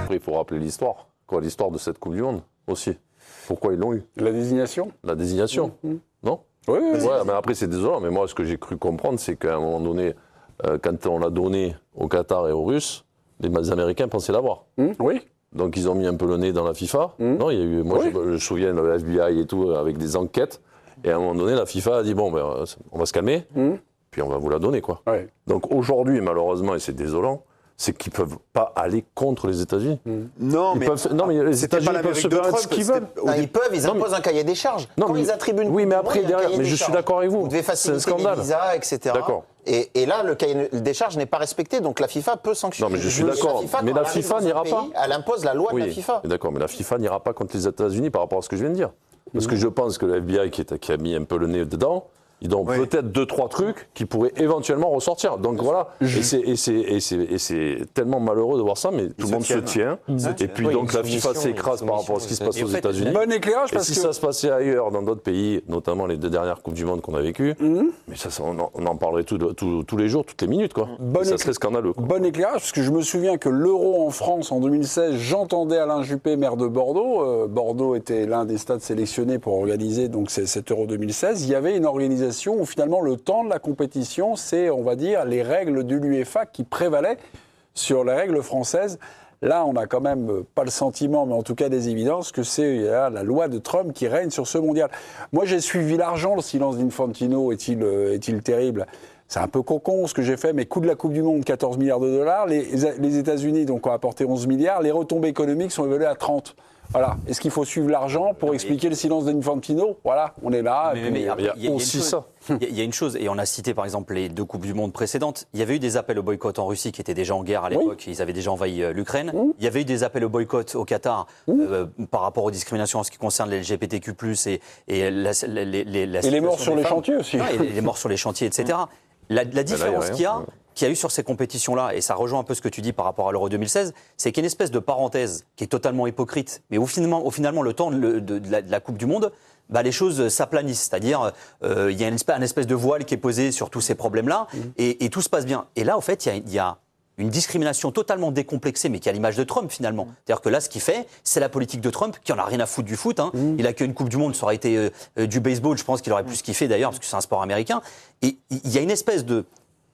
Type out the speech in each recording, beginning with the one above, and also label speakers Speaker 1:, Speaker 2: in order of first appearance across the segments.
Speaker 1: Après, il faut rappeler l'histoire. L'histoire de cette Coupe du Monde aussi. Pourquoi ils l'ont eu?
Speaker 2: La désignation.
Speaker 1: Non?
Speaker 2: Oui.
Speaker 1: Mais après, c'est désolant. Mais moi, ce que j'ai cru comprendre, c'est qu'à un moment donné, quand on l'a donné au Qatar et aux Russes, les Américains pensaient l'avoir.
Speaker 2: Oui.
Speaker 1: Donc, ils ont mis un peu le nez dans la FIFA. Non, il y a eu, moi, je me souviens, le FBI et tout, avec des enquêtes. Et à un moment donné, la FIFA a dit, bon, on va se calmer, puis on va vous la donner, quoi.
Speaker 2: Ouais.
Speaker 1: Donc, aujourd'hui, malheureusement, et c'est désolant, c'est qu'ils ne peuvent pas aller contre les États-Unis.
Speaker 3: Non, mais
Speaker 1: les États-unis peuvent se permettre ce qu'ils veulent.
Speaker 4: Ils peuvent, ils imposent un cahier des charges. Quand ils attribuent une
Speaker 1: oui, mais après,
Speaker 4: il y a un
Speaker 1: derrière,
Speaker 4: cahier
Speaker 1: mais
Speaker 4: des
Speaker 1: je suis
Speaker 4: charges.
Speaker 1: d'accord avec vous.
Speaker 4: Vous devez
Speaker 1: C'est un
Speaker 4: faciliter les
Speaker 1: scandale.
Speaker 4: visas, etc.
Speaker 1: D'accord.
Speaker 4: Et là, le cahier des charges n'est pas respecté, donc la FIFA peut sanctionner.
Speaker 1: Non, mais je suis d'accord. Mais la FIFA n'ira pas.
Speaker 4: Elle impose la loi de la FIFA.
Speaker 1: D'accord, mais la FIFA n'ira pas contre les États-Unis par rapport à ce que je viens de dire. Parce que je pense que le FBI qui a mis un peu le nez dedans, ils ont peut-être 2-3 trucs qui pourraient éventuellement ressortir. Donc voilà, et c'est tellement malheureux de voir ça, mais tout le monde se tient. Et puis donc la FIFA s'écrase par rapport à ce qui se passe aux États-Unis.
Speaker 2: Bon éclairage
Speaker 1: Et
Speaker 2: parce
Speaker 1: si
Speaker 2: que
Speaker 1: ça se passait ailleurs, dans d'autres pays, notamment les 2 dernières Coupes du Monde qu'on a vécues, mais ça, on en parlerait tous les jours, toutes les minutes, quoi. Ça serait scandaleux, quoi.
Speaker 2: Bon éclairage, parce que je me souviens que l'Euro en France en 2016, j'entendais Alain Juppé, maire de Bordeaux. Bordeaux était l'un des stades sélectionnés pour organiser donc cet Euro 2016. Il y avait une organisation où finalement le temps de la compétition, c'est, on va dire, les règles de l'UEFA qui prévalaient sur les règles françaises. Là, on n'a quand même pas le sentiment, mais en tout cas des évidences, que c'est la loi de Trump qui règne sur ce mondial. Moi, j'ai suivi l'argent, le silence d'Infantino est-il terrible ? C'est un peu cocon ce que j'ai fait, mais coût de la Coupe du Monde, 14 milliards de dollars. Les États-Unis donc, ont apporté 11 milliards. Les retombées économiques sont évaluées à 30. Voilà. Est-ce qu'il faut suivre l'argent pour expliquer le silence d'Infantino ? Voilà, on est là.
Speaker 5: Il y a aussi ça. Il y a une chose, et on a cité par exemple les 2 Coupes du Monde précédentes. Il y avait eu des appels au boycott en Russie qui étaient déjà en guerre à l'époque. Ils avaient déjà envahi l'Ukraine. Il y avait eu des appels au boycott au Qatar par rapport aux discriminations en ce qui concerne les LGBTQ+, et
Speaker 2: les morts sur les chantiers aussi.
Speaker 5: Et les morts sur les chantiers, etc. La différence qu'il y a eu sur ces compétitions-là, et ça rejoint un peu ce que tu dis par rapport à l'Euro 2016, c'est qu'il y a une espèce de parenthèse qui est totalement hypocrite, mais où finalement le temps de la Coupe du Monde, les choses s'aplanissent. C'est-à-dire, il y a un espèce de voile qui est posé sur tous ces problèmes-là, et tout se passe bien. Et là, en fait, il y a une discrimination totalement décomplexée, mais qui a l'image de Trump, finalement. C'est-à-dire que là, ce qu'il fait, c'est la politique de Trump, qui en a rien à foutre du foot. Il a qu'une Coupe du Monde, ça aurait été du baseball, je pense qu'il aurait plus kiffé d'ailleurs, parce que c'est un sport américain. Et il y a une espèce de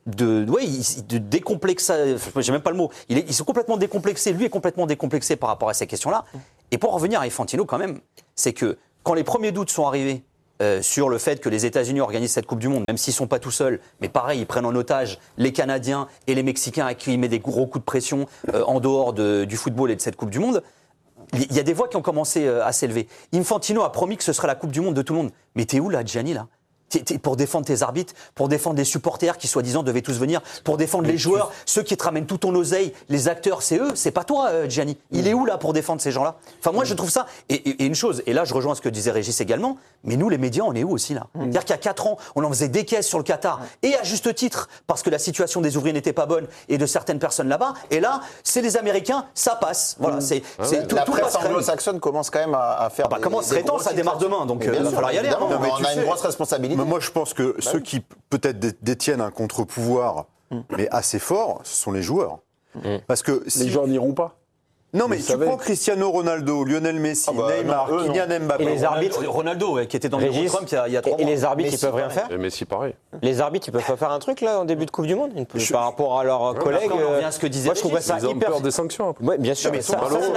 Speaker 5: décomplexe, j'ai même pas le mot. Ils sont complètement décomplexés. Lui est complètement décomplexé par rapport à ces questions-là. Et pour en revenir à Infantino, quand même, c'est que quand les premiers doutes sont arrivés sur le fait que les États-Unis organisent cette Coupe du Monde, même s'ils ne sont pas tout seuls, mais pareil, ils prennent en otage les Canadiens et les Mexicains à qui ils mettent des gros coups de pression en dehors du football et de cette Coupe du Monde. Il y a des voix qui ont commencé à s'élever. Infantino a promis que ce serait la Coupe du Monde de tout le monde. Mais t'es où là, Gianni, là ? Pour défendre tes arbitres, pour défendre les supporters qui soi-disant devaient tous venir, pour défendre les joueurs, ceux qui te ramènent tout ton oseille, les acteurs, c'est eux, c'est pas toi, Gianni. Il est où là pour défendre ces gens-là ? Enfin moi je trouve ça, et une chose, et là je rejoins ce que disait Régis également, mais nous les médias on est où aussi là ? C'est-à-dire qu'il y a 4 ans, on en faisait des caisses sur le Qatar, et à juste titre, parce que la situation des ouvriers n'était pas bonne, et de certaines personnes là-bas, et là c'est les Américains, ça passe. Voilà, tout
Speaker 4: la
Speaker 5: passe
Speaker 4: presse anglo-saxonne commence quand même à faire
Speaker 5: comment serait-on, ça démarre demain, donc il va falloir y aller.
Speaker 4: On a une grosse responsabilité.
Speaker 3: Moi, je pense que ceux qui peut-être détiennent un contre-pouvoir, mais assez fort, ce sont les joueurs. Parce que
Speaker 2: les joueurs n'iront pas.
Speaker 3: Non, mais tu prends Cristiano Ronaldo, Lionel Messi, Neymar, Kylian Mbappé.
Speaker 6: Et les arbitres,
Speaker 5: Ronaldo, qui était dans le bureau de Trump il y a 3 mois.
Speaker 6: Et les arbitres, ils peuvent rien faire ?
Speaker 1: Et Messi, pareil.
Speaker 6: Les arbitres, ils peuvent pas faire un truc là en début de Coupe du Monde par rapport à leurs collègues.
Speaker 5: On revient à ce que disait
Speaker 6: moi, je trouverais ça
Speaker 1: Ils ont
Speaker 6: hyper.
Speaker 1: peur des sanctions.
Speaker 6: Oui, bien sûr, mais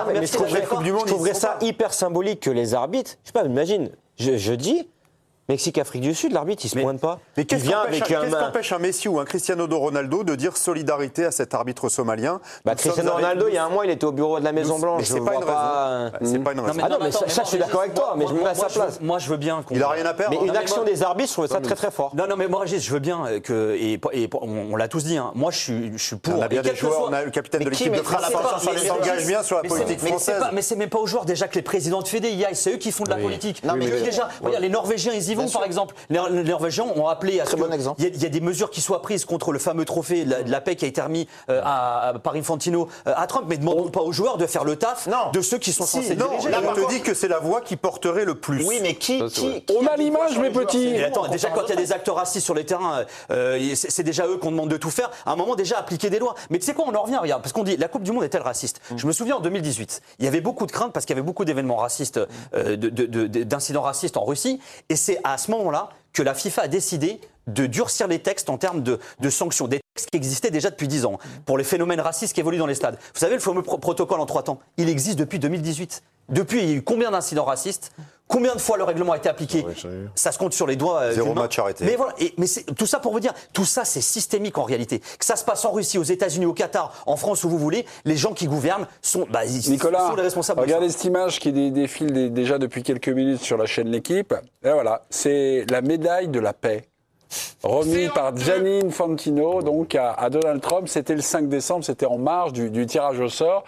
Speaker 6: je trouverais ça hyper symbolique que les arbitres. Je sais pas, imagine, je dis. Mexique-Afrique du Sud, l'arbitre, il se pointe pas.
Speaker 3: Mais qu'est-ce qui empêche un Messi ou un Cristiano Ronaldo de dire solidarité à cet arbitre somalien ?
Speaker 6: Cristiano Ronaldo, il y a un mois, il était au bureau de la Maison-Blanche.
Speaker 3: C'est pas une raison. C'est pas une raison.
Speaker 6: Ah non, mais ça, je suis d'accord avec toi, mais je me mets à sa place.
Speaker 5: Moi, je veux bien qu'on...
Speaker 3: Il a rien à perdre.
Speaker 6: Mais une action des arbitres, je trouve ça très très fort.
Speaker 5: Non, mais moi, Régis, je veux bien que... Et on l'a tous dit, moi, je suis pour...
Speaker 3: On a bien des joueurs, on a le capitaine de l'équipe de France qui s'engage bien sur la politique française.
Speaker 5: Mais c'est même pas aux joueurs déjà que les présidents de Fédé y aillent, c'est eux qui font de la politique. Mais déjà, regarde, les Norvégiens, ils y vont, par exemple. Les Norvégiens ont appelé à ce
Speaker 4: bon exemple.
Speaker 5: qu'il y a des mesures qui soient prises contre le fameux trophée de la paix qui a été remis par Infantino à Trump, mais ne demandons pas aux joueurs de faire le taf de ceux qui sont censés diriger.
Speaker 3: Là, on te dit que c'est la voix qui porterait le plus.
Speaker 4: Oui, mais qui
Speaker 2: On a l'image, mes petits.
Speaker 5: Mais attends, déjà quand il y a des acteurs racistes sur les terrains, c'est déjà eux qu'on demande de tout faire. À un moment, déjà appliquer des lois. Mais tu sais quoi, on en revient, regarde, parce qu'on dit la Coupe du Monde est-elle raciste ? Je me souviens en 2018, il y avait beaucoup de craintes parce qu'il y avait beaucoup d'événements racistes, d'incidents racistes en Russie, et c'est à ce moment-là que la FIFA a décidé de durcir les textes en termes de sanctions, des textes qui existaient déjà depuis 10 ans, pour les phénomènes racistes qui évoluent dans les stades. Vous savez, le fameux protocole en 3 temps, il existe depuis 2018. Depuis, il y a eu combien d'incidents racistes ? Combien de fois le règlement a été appliqué ? Ça se compte sur les doigts.
Speaker 3: 0 match arrêté.
Speaker 5: Mais voilà, mais tout ça pour vous dire, tout ça c'est systémique en réalité. Que ça se passe en Russie, aux États-Unis, au Qatar, en France, où vous voulez, les gens qui gouvernent sont,
Speaker 2: Nicolas,
Speaker 5: sont les responsables.
Speaker 2: Regardez cette image qui défile déjà depuis quelques minutes sur la chaîne L'Équipe. Et voilà, c'est la médaille de la paix. Remis par Gianni Infantino donc à Donald Trump. C'était le 5 décembre, c'était en marge du tirage au sort.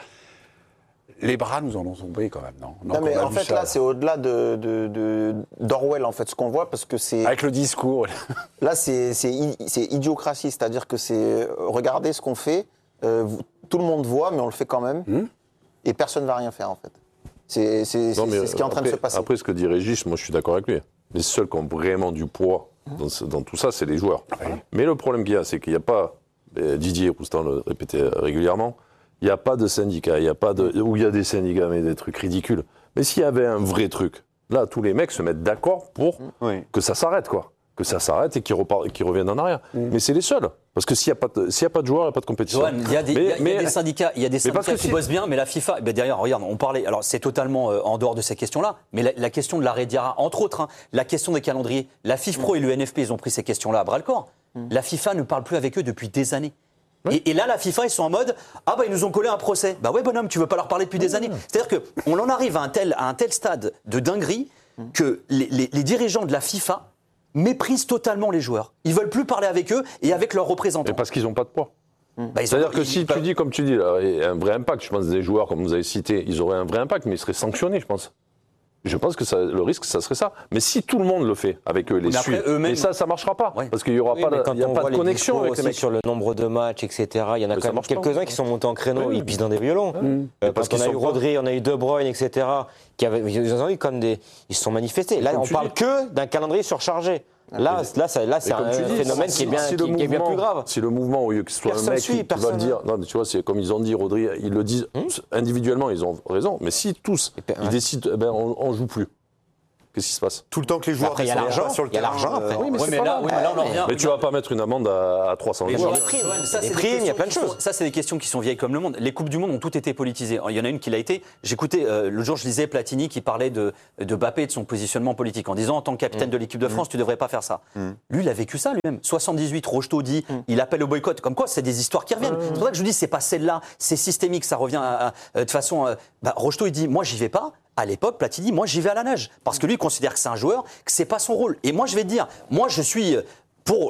Speaker 2: Les bras nous en ont tombé quand même, non,
Speaker 4: mais en fait, là, c'est au-delà d'Orwell, en fait, ce qu'on voit, parce que c'est...
Speaker 2: Avec le discours.
Speaker 4: Là, c'est idiocratie, c'est-à-dire que c'est... Regardez ce qu'on fait, tout le monde voit, mais on le fait quand même, et personne ne va rien faire, en fait. C'est ce qui est en train de se passer.
Speaker 1: Après, ce que dit Régis, moi, je suis d'accord avec lui. Les seuls qui ont vraiment du poids dans tout ça, c'est les joueurs. Oui. Mais le problème qu'il y a, c'est qu'il n'y a pas... Didier Roustan le répétait régulièrement, il n'y a pas de syndicat, où il y a des syndicats, mais des trucs ridicules. Mais s'il y avait un vrai truc, là, tous les mecs se mettent d'accord pour que ça s'arrête, quoi. Que ça s'arrête et qu'ils reviennent en arrière. Mais c'est les seuls. Parce que s'il n'y a pas de joueurs, il n'y a pas de compétition.
Speaker 5: Johan, il y a des syndicats, qui bossent bien, mais la FIFA, derrière, regarde, on parlait, alors c'est totalement en dehors de ces questions-là, mais la question de l'arrêt Diarra, entre autres, la question des calendriers, la FIFPro et le NFP, ils ont pris ces questions-là à bras-le-corps. La FIFA ne parle plus avec eux depuis des années. Et là, la FIFA, ils sont en mode ils nous ont collé un procès. Ouais, bonhomme, tu veux pas leur parler depuis des années. C'est-à-dire qu'on en arrive à un tel stade de dinguerie que les dirigeants de la FIFA méprisent totalement les joueurs. Ils veulent plus parler avec eux et avec leurs représentants.
Speaker 1: Mais parce qu'ils n'ont pas de poids. C'est-à-dire que si tu dis, comme tu dis, là, un vrai impact, je pense des joueurs, comme vous avez cité, ils auraient un vrai impact, mais ils seraient sanctionnés, je pense. Je pense que le risque, ça serait ça. Mais si tout le monde le fait avec eux, les suit, mais ça ne marchera pas. Parce qu'il n'y aura pas de connexion avec les mecs.
Speaker 6: Sur le nombre de matchs, etc., il y en a quand même quelques-uns qui sont montés en créneau, ils pissent dans des violons. Parce qu'on a eu Rodri, on a eu De Bruyne, etc., ils ont eu comme ils se sont manifestés. Là, on ne parle que d'un calendrier surchargé. Là, c'est un phénomène qui est bien plus grave.
Speaker 1: Si le mouvement, au lieu que ce soit un mec qui va le dire, non, tu vois, c'est comme ils ont dit, Rodri, ils le disent individuellement, ils ont raison. Mais si tous, ils décident, on joue plus. Qu'est-ce qui se passe ?
Speaker 3: Tout le temps que les joueurs
Speaker 6: il y a l'argent sur le terrain.
Speaker 5: Oui, mais là, on en revient.
Speaker 1: Mais tu vas pas mettre une amende à 300 euros.
Speaker 6: Les primes, il y a plein de choses.
Speaker 5: Ça, c'est des questions qui sont vieilles comme le monde. Les Coupes du Monde ont toutes été politisées. Il y en a une qui l'a été. J'écoutais, le jour, je lisais Platini qui parlait de Mbappé et de son positionnement politique en disant, en tant que capitaine de l'équipe de France, tu devrais pas faire ça. Lui, il a vécu ça lui-même. 78, Rocheteau dit, il appelle au boycott. Comme quoi, c'est des histoires qui reviennent. C'est pour ça que je vous dis, c'est pas celle-là, c'est systémique, ça revient de façon. Rocheteau, il dit, moi, j'y vais pas. À l'époque, Platini, moi, j'y vais à la nage. Parce que lui, il considère que c'est un joueur, que c'est pas son rôle. Et moi, je vais te dire, moi, je suis pour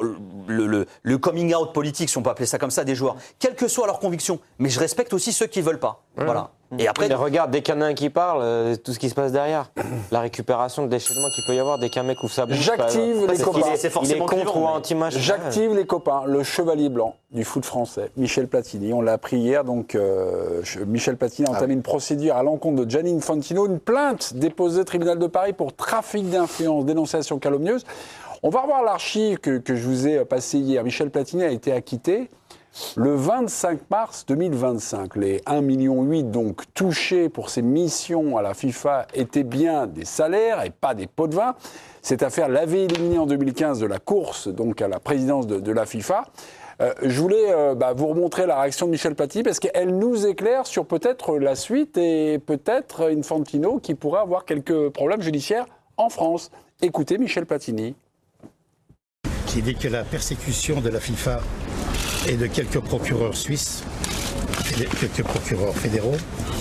Speaker 5: le coming out politique, si on peut appeler ça comme ça, des joueurs, quelles que soient leurs convictions. Mais je respecte aussi ceux qui veulent pas. Voilà. Et après,
Speaker 6: mais regarde, dès qu'il y en a un qui parle, tout ce qui se passe derrière, la récupération, le déchaînement qu'il peut y avoir dès qu'un mec ouvre sa bouche.
Speaker 2: J'active les copains.
Speaker 6: Il est contre ou anti-match.
Speaker 2: J'active les copains. Le chevalier blanc du foot français, Michel Platini. On l'a appris hier. Donc, Michel Platini a entamé une procédure à l'encontre de Gianni Infantino, une plainte déposée au tribunal de Paris pour trafic d'influence, dénonciation calomnieuse. On va revoir l'archive que je vous ai passée hier. Michel Platini a été acquitté le 25 mars 2025. Les 1,8 million donc touchés pour ses missions à la FIFA étaient bien des salaires et pas des pots de vin. Cette affaire l'avait éliminé en 2015 de la course donc à la présidence de la FIFA. Je voulais vous remontrer la réaction de Michel Platini parce qu'elle nous éclaire sur peut-être la suite et peut-être Infantino qui pourrait avoir quelques problèmes judiciaires en France. Écoutez Michel Platini.
Speaker 7: Qui dit que la persécution de la FIFA et de quelques procureurs suisses, quelques procureurs fédéraux,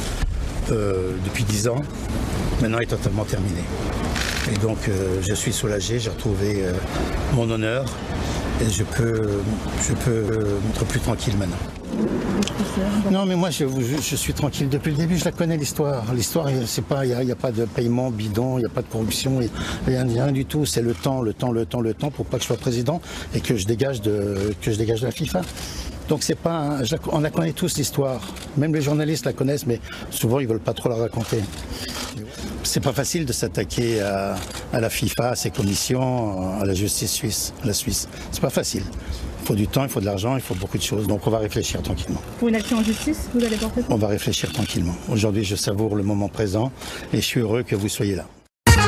Speaker 7: depuis 10 ans, maintenant est totalement terminée. Et donc je suis soulagé, j'ai retrouvé mon honneur et je peux être plus tranquille maintenant. Non, mais moi, je suis tranquille depuis le début. Je la connais, l'histoire. L'histoire, c'est pas, il n'y a pas de paiement bidon, il n'y a pas de corruption, rien du tout. C'est le temps pour pas que je sois président et que je dégage de la FIFA. Donc c'est pas, on la connaît tous l'histoire. Même les journalistes la connaissent, mais souvent ils veulent pas trop la raconter. C'est pas facile de s'attaquer à la FIFA, à ses commissions, à la justice suisse, à la Suisse. C'est pas facile. Il faut du temps, il faut de l'argent, il faut beaucoup de choses. Donc on va réfléchir tranquillement.
Speaker 8: Pour une action en justice, vous allez porter ça ?
Speaker 7: On va réfléchir tranquillement. Aujourd'hui, je savoure le moment présent et je suis heureux que vous soyez là.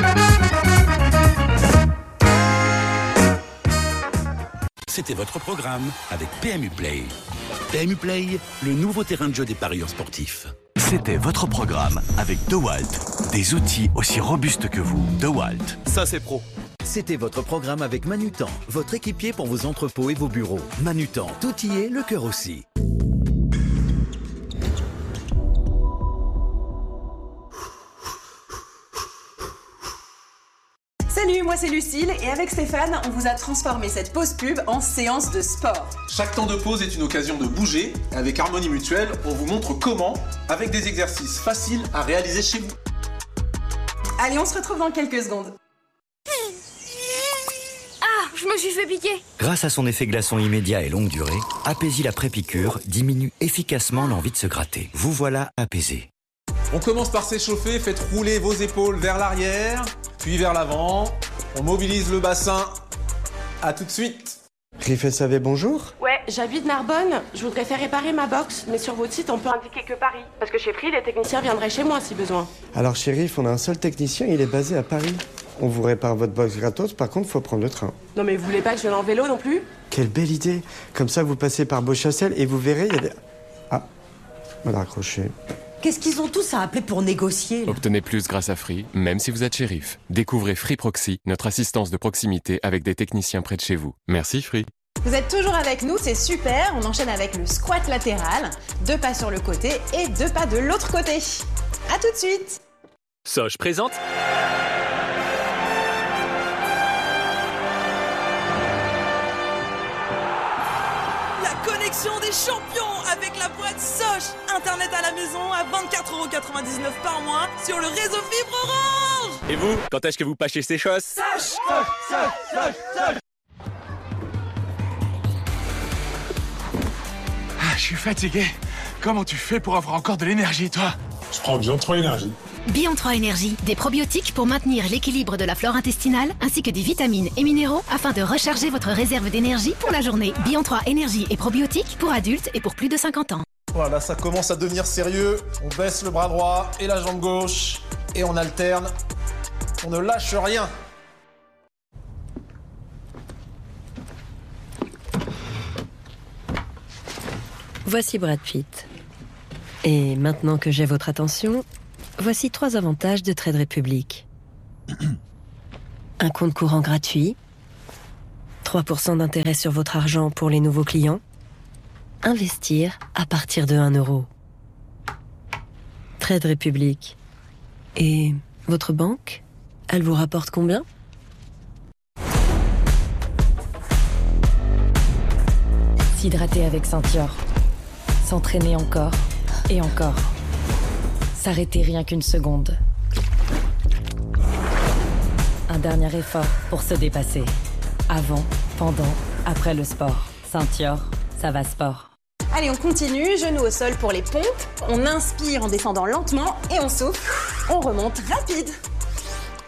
Speaker 9: C'était votre programme avec PMU Play. PMU Play, le nouveau terrain de jeu des parieurs sportifs.
Speaker 10: C'était votre programme avec DeWalt. Des outils aussi robustes que vous. DeWalt.
Speaker 9: Ça, c'est pro.
Speaker 11: C'était votre programme avec Manutan, votre équipier pour vos entrepôts et vos bureaux. Manutan, tout y est, le cœur aussi.
Speaker 12: Salut, moi c'est Lucille et avec Stéphane, on vous a transformé cette pause pub en séance de sport.
Speaker 13: Chaque temps de pause est une occasion de bouger. Avec Harmonie Mutuelle, on vous montre comment, avec des exercices faciles à réaliser chez vous.
Speaker 12: Allez, on se retrouve dans quelques secondes.
Speaker 14: Ah, je me suis fait piquer.
Speaker 11: Grâce à son effet glaçon immédiat et longue durée, Apaisil après piqûre diminue efficacement l'envie de se gratter. Vous voilà apaisé.
Speaker 13: On commence par s'échauffer, faites rouler vos épaules vers l'arrière, puis vers l'avant. On mobilise le bassin. À tout de suite.
Speaker 15: Riff SAV, bonjour.
Speaker 16: Ouais, j'habite Narbonne. Je voudrais faire réparer ma box, mais sur votre site, on peut indiquer que Paris. Parce que chez Free, les techniciens viendraient chez moi si besoin.
Speaker 15: Alors chez Riff, on a un seul technicien, il est basé à Paris. On vous répare votre box gratos, par contre, faut prendre le train.
Speaker 16: Non mais vous voulez pas que je vienne en vélo non plus?
Speaker 15: Quelle belle idée. Comme ça, vous passez par Beauchâtel et vous verrez, il y a des... Ah, on a raccroché.
Speaker 17: Qu'est-ce qu'ils ont tous à appeler pour négocier là ?
Speaker 18: Obtenez plus grâce à Free, même si vous êtes chez Riff. Découvrez Free Proxy, notre assistance de proximité avec des techniciens près de chez vous. Merci Free.
Speaker 19: Vous êtes toujours avec nous, c'est super. On enchaîne avec le squat latéral. 2 pas sur le côté et 2 pas de l'autre côté. À tout de suite.
Speaker 20: Soch présente.
Speaker 21: La connexion des champions avec la boîte Soch. Internet à la maison à 24,99€ par mois sur le réseau fibre Orange.
Speaker 20: Et vous, quand est-ce que vous pâchez ces choses?
Speaker 21: Soch, Soch, Soch, Soch, Soch.
Speaker 22: Ah, je suis fatigué. Comment tu fais pour avoir encore de l'énergie, toi? Je prends Bion 3 Énergie.
Speaker 23: Bion 3 Énergie, des probiotiques pour maintenir l'équilibre de la flore intestinale, ainsi que des vitamines et minéraux afin de recharger votre réserve d'énergie pour la journée. Bion 3 Énergie et probiotiques pour adultes et pour plus de 50 ans.
Speaker 13: Voilà, ça commence à devenir sérieux. On baisse le bras droit et la jambe gauche et on alterne. On ne lâche rien.
Speaker 24: Voici Brad Pitt. Et maintenant que j'ai votre attention, voici 3 avantages de Trade Republic. Un compte courant gratuit, 3% d'intérêt sur votre argent pour les nouveaux clients, investir à partir de 1 euro. Trade Republic. Et votre banque, elle vous rapporte combien ?
Speaker 25: S'hydrater avec Ceintior. S'entraîner encore et encore. S'arrêter rien qu'une seconde. Un dernier effort pour se dépasser. Avant, pendant, après le sport. Ceintior, ça va sport.
Speaker 19: Allez, on continue. Genoux au sol pour les pompes. On inspire en descendant lentement et on souffle. On remonte rapide.